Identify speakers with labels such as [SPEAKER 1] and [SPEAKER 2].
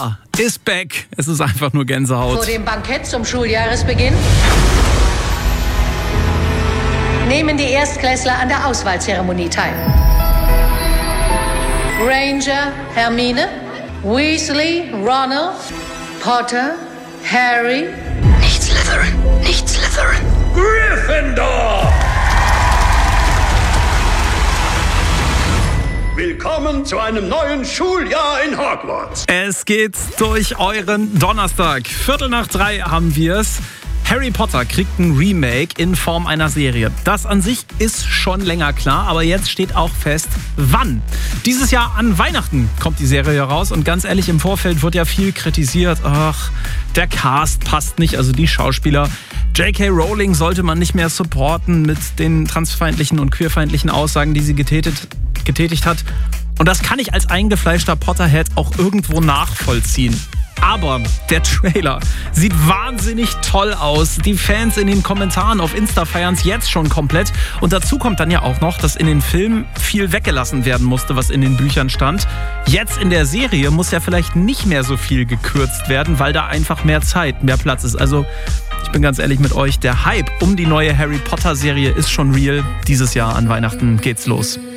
[SPEAKER 1] ist back. Es ist einfach nur Gänsehaut.
[SPEAKER 2] Vor dem Bankett zum Schuljahresbeginn nehmen die Erstklässler an der Auswahlzeremonie teil. Granger, Hermine, Weasley, Ronald, Potter, Harry.
[SPEAKER 3] Nicht Slytherin, nicht Slytherin.
[SPEAKER 4] Gryffindor! Willkommen zu einem neuen Schuljahr in Hogwarts.
[SPEAKER 1] Es geht durch euren Donnerstag. 2:45 haben wir es. Harry Potter kriegt ein Remake in Form einer Serie. Das an sich ist schon länger klar, aber jetzt steht auch fest, wann. Dieses Jahr an Weihnachten kommt die Serie raus und ganz ehrlich, im Vorfeld wird ja viel kritisiert. Ach, der Cast passt nicht, also die Schauspieler. J.K. Rowling sollte man nicht mehr supporten mit den transfeindlichen und queerfeindlichen Aussagen, die sie getätigt hat. Und das kann ich als eingefleischter Potterhead auch irgendwo nachvollziehen. Aber der Trailer sieht wahnsinnig toll aus. Die Fans in den Kommentaren auf Insta feiern es jetzt schon komplett. Und dazu kommt dann ja auch noch, dass in den Filmen viel weggelassen werden musste, was in den Büchern stand. Jetzt in der Serie muss ja vielleicht nicht mehr so viel gekürzt werden, weil da einfach mehr Zeit, mehr Platz ist. Also ich bin ganz ehrlich mit euch, der Hype um die neue Harry Potter Serie ist schon real. Dieses Jahr an Weihnachten geht's los.